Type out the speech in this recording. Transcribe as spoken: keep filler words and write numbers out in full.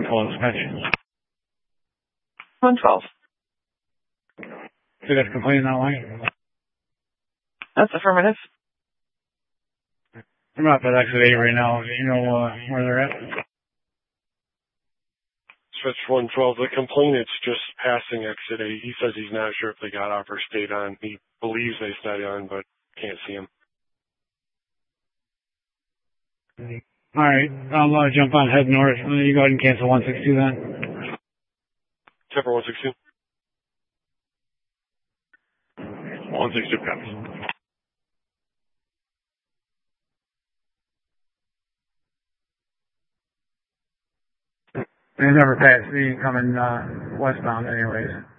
close. Patch. one twelve. See that complaint in that line? That's affirmative. I'm up at exit eight right now. You know uh, where they're at? Switch one twelve. The complainant's just passing exit eight. He says he's not sure if they got off or stayed on. He believes they stayed on, but can't see him. All right. I'll uh, jump on, head north. You go ahead and cancel one sixty-two then. Temper one sixty-two. one sixty-two copies. They never passed me coming uh, westbound anyways.